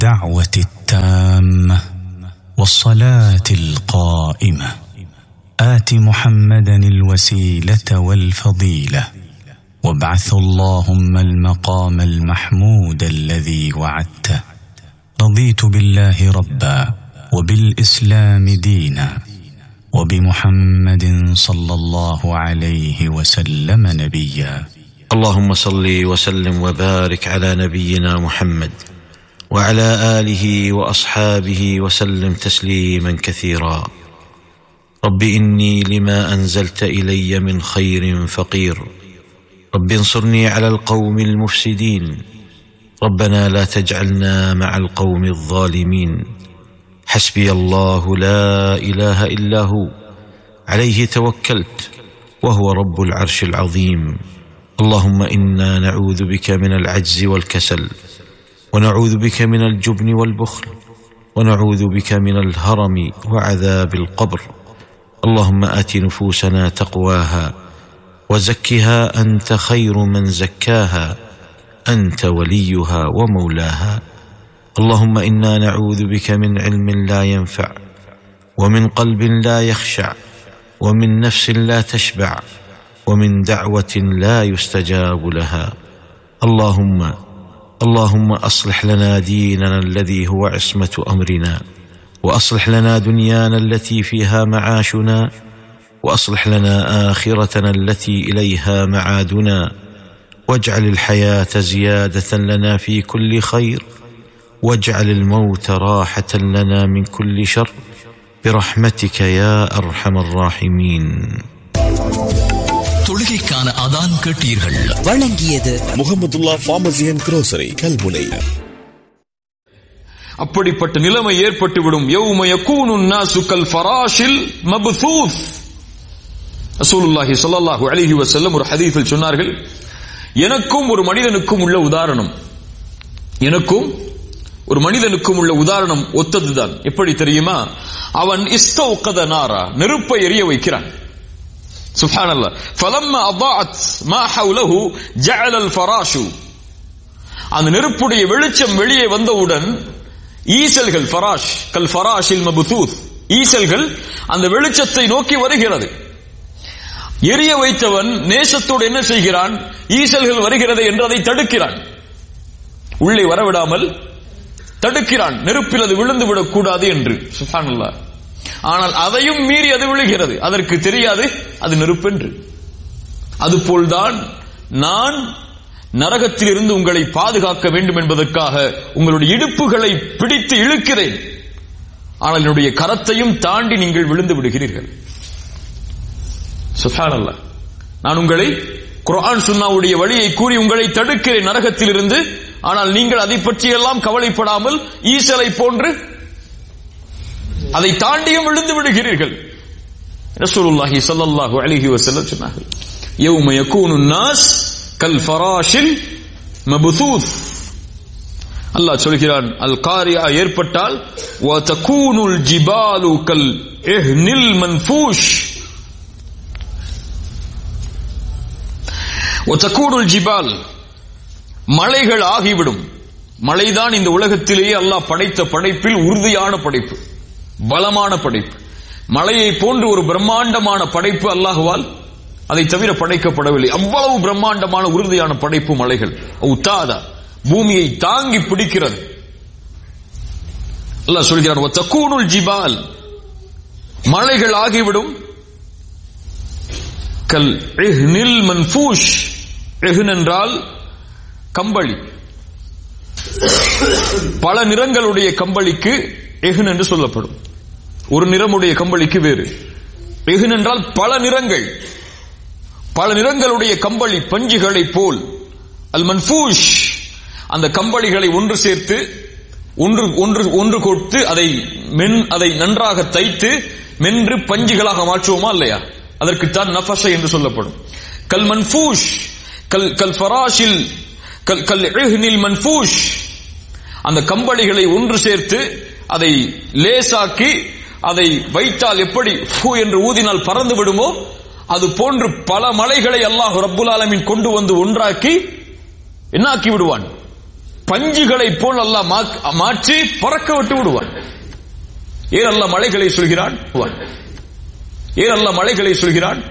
الدعوة التامة والصلاة القائمة آت محمدا الوسيلة والفضيلة وابعثه اللهم المقام المحمود الذي وعدته. رضيت بالله ربا وبالإسلام دينا وبمحمد صلى الله عليه وسلم نبيا. اللهم صل وسلم وبارك على نبينا محمد وعلى آله وأصحابه وسلم تسليما كثيرا. رب إني لما أنزلت إلي من خير فقير، رب انصرني على القوم المفسدين، ربنا لا تجعلنا مع القوم الظالمين. حسبي الله لا إله إلا هو عليه توكلت وهو رب العرش العظيم. اللهم إنا نعوذ بك من العجز والكسل، ونعوذ بك من الجبن والبخل، ونعوذ بك من الهرم وعذاب القبر. اللهم آت نفوسنا تقواها وزكها أنت خير من زكاها، أنت وليها ومولاها. اللهم إنا نعوذ بك من علم لا ينفع، ومن قلب لا يخشع، ومن نفس لا تشبع، ومن دعوة لا يستجاب لها. اللهم أصلح لنا ديننا الذي هو عصمة أمرنا، وأصلح لنا دنيانا التي فيها معاشنا، وأصلح لنا آخرتنا التي إليها معادنا، واجعل الحياة زيادة لنا في كل خير، واجعل الموت راحة لنا من كل شر برحمتك يا أرحم الراحمين. தொழுகைக்கான அதான் கேட்டீர்கள். வழங்கியது முஹம்மதுல்லா ஃபார்மசி அண்ட் குரோசரி கல்முனை. அப்படிப்பட்ட நிலைமை ஏற்பட்டுவிடும். யௌம யகூனு الناس كالفراش المبثوث. ரசூலுல்லாஹி ஸல்லல்லாஹு அலைஹி வஸல்லம் ஒரு ஹதீஸில் சொன்னார்கள், எனக்கும் ஒரு மனிதனுக்கும் உள்ள உதாரணம், எனக்கும் ஒரு மனிதனுக்கும் உள்ள உதாரணம் ஒத்ததுதான். எப்படி தெரியுமா? அவன் இஸ்தௌகத நாரா, நெருப்பை எரிய வைக்கிறான். சுப்ஹானல்லாஹ். ஃபலம்மா அதாஅத் மா ஹவுலஹு ஜஅல அல்-ஃபராஷு, அந்த நெருப்புடைய வெளிச்சம் வெளியே வந்தவுடன் ஈசல்கள், ஃபராஷ் கல் ஃபராஷில் மப்தூத், ஈசல்கள் அந்த வெளிச்சத்தை நோக்கி வருகிறது. எரிய வைத்தவன் நேசத்தோடு என்ன செய்கிறான்? ஈசல்கள் வருகிறது என்று அதை தடுக்கிறான், உள்ளே வரவிடாமல் தடுக்கிறான், நெருப்பில் அது விழுந்து விடக்கூடாது என்று. சுப்ஹானல்லாஹ். ஆனால் அதையும் மீறி அது விழுகிறது, அதற்கு தெரியாது அது நெருப்பென்று. அதுபோல்தான் நான் நரகத்தில் இருந்து உங்களை பாதுகாக்க வேண்டும் என்பதற்காக உங்களுடைய இடுப்புகளை பிடித்து இழுக்கிறேன், ஆனால் என்னுடைய கரத்தையும் தாண்டி நீங்கள் விழுந்து விடுகிறீர்கள். சுப்ஹானல்லாஹ். நான் உங்களை குர்ஆன் சுன்னாவுடைய வழியை கூறி உங்களை தடுக்கிறேன் நரகத்தில் இருந்து, ஆனால் நீங்கள் அதை பற்றியெல்லாம் கவலைப்படாமல் ஈசலை போன்று அதை தாண்டியும் விழுந்து விடுகிறீர்கள். ரசூலுல்லாஹி ஸல்லல்லாஹு அலைஹி வஸல்லம் சொன்னார்கள், யௌம யகூனு الناس கல்ஃபராஷில் மப்தூத். அல்லாஹ் சொல்கிறான், அல் காரியா ஏற்பட்டால் வ தகூனுல் ஜிபாலு கல் இஹ்னில் மன்ஃபூஷ். வ தகூனுல் ஜிபால், மலைகள் ஆகிவிடும். மலைதான் இந்த உலகத்திலேயே அல்லாஹ் படைத்த படைப்பில் உறுதியான படைப்பு, பலமான படைப்பு. மலையை போன்று ஒரு பிரம்மாண்டமான படைப்பு அல்லாஹ்வால் அதை தவிர படைக்கப்படவில்லை. அவ்வளவு பிரம்மாண்டமான உறுதியான படைப்பு மலைகள். உத்தாதா, பூமியை தாங்கி பிடிக்கிறது. அல்லாஹ் சொல்கிறான், வதகூனுல் ஜிபால், மலைகள் ஆகிவிடும். கல் இஹ்னில் மன்ஃபூஷ், இஹ்ன் என்றால் கம்பளி. பல நிறங்களுடைய கம்பளிக்கு இஹ்ன் என்று சொல்லப்படும். ஒரு நிறமுடைய கம்பளிக்கு வேறு. இஹ்ன் என்றால் பல நிறங்கள், பல நிறங்களுடைய கம்பளி பஞ்சுகளை போல். அல் மன்ஃபூஷ், அந்த கம்பளிகளை ஒன்று சேர்த்து ஒன்று கொடுத்து அதை நன்றாக தைத்து மென்று பஞ்சுகளாக மாற்றுவோமா இல்லையா, அதற்குத்தான் நஃபஸ என்று சொல்லப்படும். கல் மன்ஃபூஷ் கல் ஃபராஷில் கல் இஹ்னில் மன்ஃபூஷ், அந்த கம்பளிகளை ஒன்று சேர்த்து அதை லேசாக்கி அதை வைத்தால் எப்படி ஃபூ என்று ஊதினால் பறந்து விடுமோ அது போன்று பல மலைகளை அல்லாஹ் ரப்புல் ஆலமீன் கொண்டு வந்து ஒன்றாக்கி என்னாக்கி விடுவான், பஞ்சுகளை போல் அல்லாஹ் மாற்றி பறக்க விட்டு விடுவான். ஏன் அல்லாஹ் மலைகளை சொல்கிறான்? ஏன் அல்லாஹ் மலைகளை சொல்கிறான்?